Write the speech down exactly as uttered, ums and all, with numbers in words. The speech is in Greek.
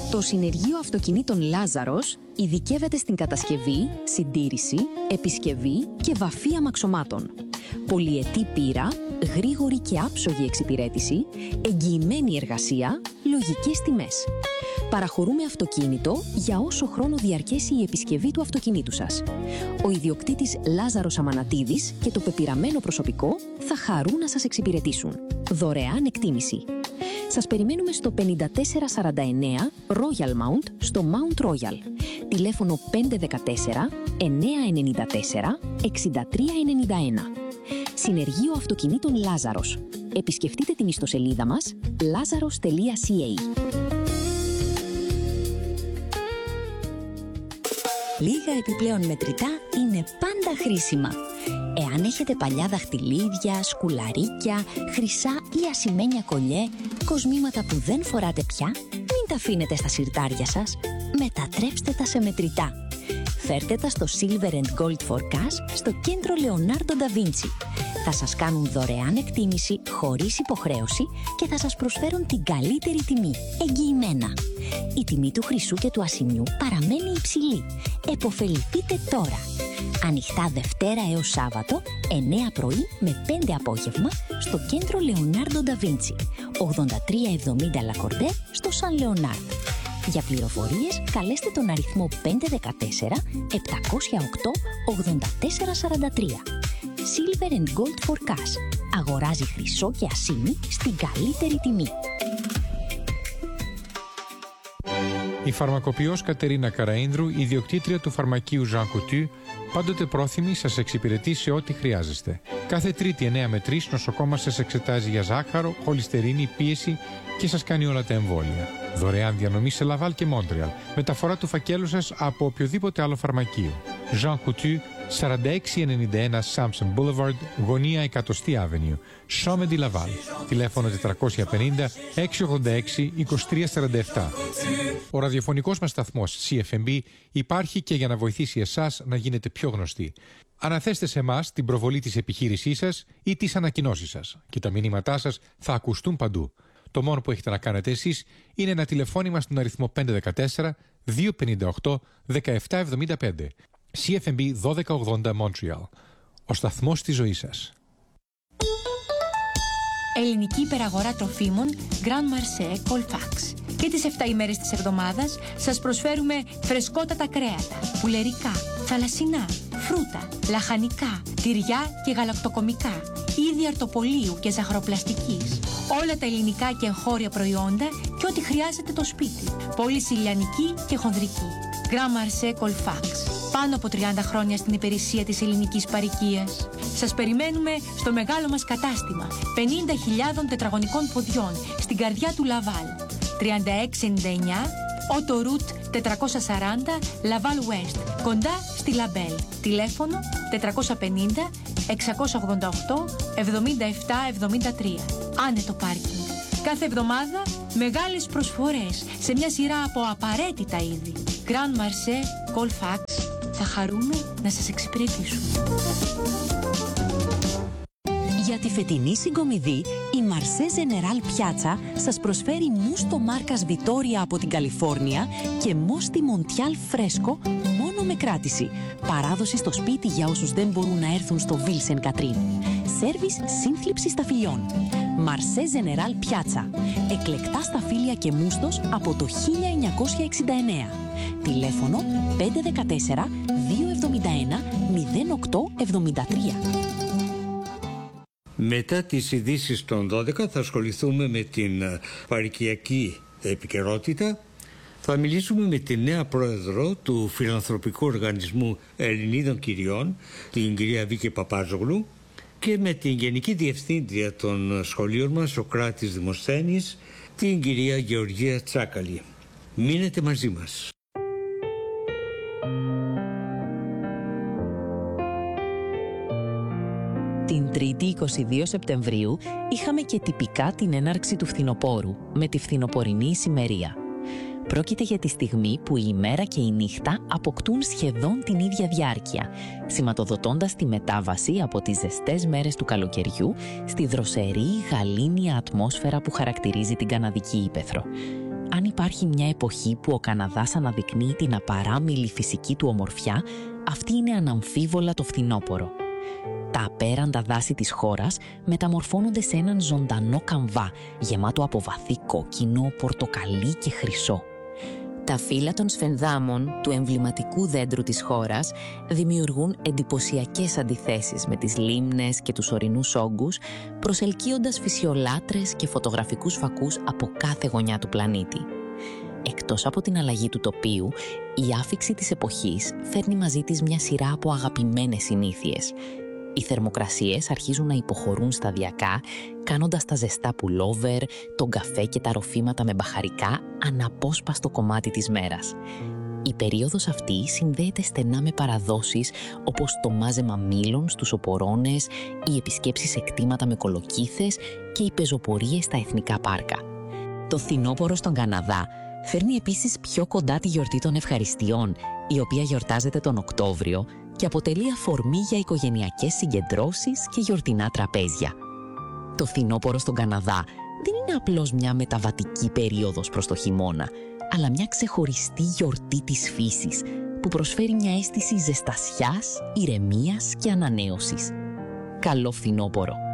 Το Συνεργείο Αυτοκινήτων Λάζαρος ειδικεύεται στην κατασκευή, συντήρηση, επισκευή και βαφή αμαξωμάτων. Πολυετή πείρα, γρήγορη και άψογη εξυπηρέτηση, εγγυημένη εργασία, λογικές τιμές. Παραχωρούμε αυτοκίνητο για όσο χρόνο διαρκέσει η επισκευή του αυτοκινήτου σας. Ο ιδιοκτήτης Λάζαρος Αμανατίδης και το πεπειραμένο προσωπικό θα χαρούν να σας εξυπηρετήσουν. Δωρεάν εκτίμηση. Σας περιμένουμε στο πενήντα τέσσερα σαράντα εννέα Royal Mount στο Mount Royal. Τηλέφωνο πέντε ένα τέσσερα εννιά εννιά τέσσερα εξήντα τρία ενενήντα ένα. Συνεργείο Αυτοκινήτων Λάζαρος. Επισκεφτείτε την ιστοσελίδα μας lazaros τελεία ca. Λίγα επιπλέον μετρητά είναι πάντα χρήσιμα. Εάν έχετε παλιά δαχτυλίδια, σκουλαρίκια, χρυσά ή ασημένια κολιέ, κοσμήματα που δεν φοράτε πια, μην τα αφήνετε στα συρτάρια σας. Μετατρέψτε τα σε μετρητά. Φέρτε τα στο Silver and Gold for Cash στο κέντρο Leonardo da Vinci. Θα σας κάνουν δωρεάν εκτίμηση χωρίς υποχρέωση και θα σας προσφέρουν την καλύτερη τιμή, εγγυημένα. Η τιμή του χρυσού και του ασημιού παραμένει υψηλή. Εποφεληθείτε τώρα. Ανοιχτά Δευτέρα έως Σάββατο, εννιά πρωί με πέντε απόγευμα, στο κέντρο Leonardo da Vinci, ογδόντα τρία εβδομήντα La Cordaire στο San Leonard. Για πληροφορίες καλέστε τον αριθμό πέντε ένα τέσσερα επτακόσια οκτώ ογδόντα τέσσερα σαράντα τρία. Silver and Gold for Cash. Αγοράζει χρυσό και ασήμι στην καλύτερη τιμή. Η φαρμακοποιός Κατερίνα Καραΐνδρου, ιδιοκτήτρια του φαρμακείου Jean Coutu, πάντοτε πρόθυμη σας εξυπηρετεί σε ό,τι χρειάζεστε. Κάθε Τρίτη εννιά με τρεις νοσοκόμα σας εξετάζει για ζάχαρο, χολυστερίνη, πίεση και σας κάνει όλα τα εμβόλια. Δωρεάν διανομή σε Λαβάλ και Μόντρεαλ. Μεταφορά του φακέλου σας από οποιοδήποτε άλλο φαρμακείο. Jean Coutu, σαράντα έξι ενενήντα ένα Samson Boulevard, γωνία εκατοστή Avenue, Chaumet Λαβάλ. Τηλέφωνο τετρακόσια πενήντα εξακόσια ογδόντα έξι είκοσι τρία σαράντα επτά. Ο ραδιοφωνικός μας σταθμός σι εφ εμ μπι υπάρχει και για να βοηθήσει εσάς να γίνετε πιο γνωστοί. Αναθέστε σε εμάς την προβολή της επιχείρησής σας ή τις ανακοινώσεις σας και τα μηνύματά σας θα ακουστούν παντού. Το μόνο που έχετε να κάνετε εσείς είναι ένα τηλεφώνημα στον αριθμό πέντε ένα τέσσερα δύο πέντε οκτώ δεκαεπτά εβδομήντα πέντε. σι εφ εμ μπι δώδεκα ογδόντα Montreal. Ο σταθμός της ζωής σας. Ελληνική υπεραγορά τροφίμων Grand Marché Colfax. Και τις επτά ημέρες της εβδομάδας σας προσφέρουμε φρεσκότατα κρέατα, πουλερικά, θαλασσινά, φρούτα, λαχανικά, τυριά και γαλακτοκομικά, είδη αρτοπολίου και ζαχαροπλαστικής. Όλα τα ελληνικά και εγχώρια προϊόντα και ό,τι χρειάζεται το σπίτι. Πώληση ηλιανική και χονδρική. Grand Marché Colfax. Πάνω από τριάντα χρόνια στην υπηρεσία της ελληνικής παροικίας. Σας περιμένουμε στο μεγάλο μας κατάστημα πενήντα χιλιάδες τετραγωνικών ποδιών στην καρδιά του Λαβάλ. τριάντα έξι ενενήντα εννιά Autoroute τετρακόσια σαράντα Laval West, κοντά στη Λαμπέλ. Τηλέφωνο τετρακόσια πενήντα εξακόσια ογδόντα οκτώ εβδομήντα επτά εβδομήντα τρία. Άνετο πάρκινγκ. Κάθε εβδομάδα μεγάλες προσφορές σε μια σειρά από απαραίτητα είδη. Grand Marché Colfax. Θα χαρούμε να σας εξυπηρετήσουμε. Για τη φετινή συγκομιδή, η Marché General Piazza σας προσφέρει μουστο μάρκας Vittoria από την Καλιφόρνια και μόστι Montial φρέσκο μόνο με κράτηση. Παράδοση στο σπίτι για όσους δεν μπορούν να έρθουν στο Ville Sainte-Catherine. Σέρβις σύνθλιψη σταφυλιών. Marché General Piazza. Εκλεκτά σταφύλια και μούστος από το χίλια εννιακόσια εξήντα εννέα. Τηλέφωνο πέντε ένα τέσσερα δύο εβδομήντα ένα μηδέν οκτώ εβδομήντα τρία. Μετά τις ειδήσεις των δώδεκα θα ασχοληθούμε με την παροικιακή επικαιρότητα. Θα μιλήσουμε με τη νέα πρόεδρο του Φιλανθρωπικού Οργανισμού Ελληνίδων Κυριών, την κυρία Βίκη Παπάζογλου, και με την Γενική Διευθύντρια των σχολείων μας, Σωκράτης Δημοσθένης, την κυρία Γεωργία Τσάκαλη. Μείνετε μαζί μας. Την Τρίτη είκοσι δύο Σεπτεμβρίου είχαμε και τυπικά την έναρξη του φθινοπόρου με τη φθινοπορεινή ησημερία. Πρόκειται για τη στιγμή που η ημέρα και η νύχτα αποκτούν σχεδόν την ίδια διάρκεια, σηματοδοτώντας τη μετάβαση από τις ζεστές μέρες του καλοκαιριού στη δροσερή γαλήνια ατμόσφαιρα που χαρακτηρίζει την Καναδική ύπαιθρο. αν υπάρχει μια εποχή που ο Καναδάς αναδεικνύει την απαράμιλη φυσική του ομορφιά, αυτή είναι αναμφίβολα το φθινόπωρο. Τα απέραντα δάση της χώρας μεταμορφώνονται σε έναν ζωντανό καμβά, γεμάτο από βαθύ κόκκινο, πορτοκαλί και χρυσό. Τα φύλλα των σφενδάμων, του εμβληματικού δέντρου της χώρας, δημιουργούν εντυπωσιακές αντιθέσεις με τις λίμνες και τους ορεινούς όγκους, προσελκύοντας φυσιολάτρες και φωτογραφικούς φακούς από κάθε γωνιά του πλανήτη. Εκτός από την αλλαγή του τοπίου, η άφιξη της εποχής φέρνει μαζί της μια σειρά από αγαπημένες συνήθειες. Οι θερμοκρασίες αρχίζουν να υποχωρούν σταδιακά, κάνοντας τα ζεστά πουλόβερ, τον καφέ και τα ροφήματα με μπαχαρικά αναπόσπαστο κομμάτι της μέρας. Η περίοδος αυτή συνδέεται στενά με παραδόσεις όπως το μάζεμα μήλων στους οπορώνες, οι επισκέψεις σε κτήματα με κολοκύθες και οι πεζοπορίες στα εθνικά πάρκα. Το φθινόπωρο στον Καναδά φέρνει επίσης πιο κοντά τη γιορτή των ευχαριστειών, η οποία γιορτάζεται τον Οκτώβριο και αποτελεί αφορμή για οικογενειακές συγκεντρώσεις και γιορτινά τραπέζια. Το φθινόπωρο στον Καναδά δεν είναι απλώς μια μεταβατική περίοδος προς το χειμώνα, αλλά μια ξεχωριστή γιορτή της φύσης που προσφέρει μια αίσθηση ζεστασιάς, ηρεμίας και ανανέωσης. Καλό φθινόπωρο!